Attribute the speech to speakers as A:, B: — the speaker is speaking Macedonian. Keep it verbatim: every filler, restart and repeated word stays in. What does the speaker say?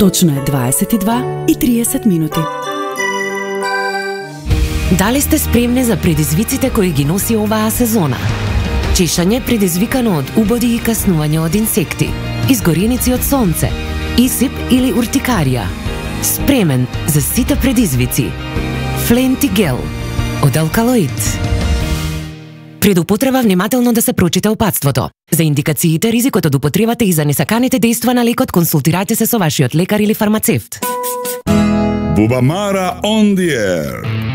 A: Точно е дваесет и два и триесет минути.
B: Дали сте спремни за предизвиците кои ги носи оваа сезона? Чешање предизвикано од убоди и каснување од инсекти, изгореници од сонце, исип или уртикарија. Спремен за сите предизвици. Фленти гел од алкалоид. Пред употреба внимателно да се прочита упатството. За индикациите, ризикот од употребата и за несаканите дејства на лекот, консултирајте се со вашиот лекар или фармацевт.
C: Бубамара on the air.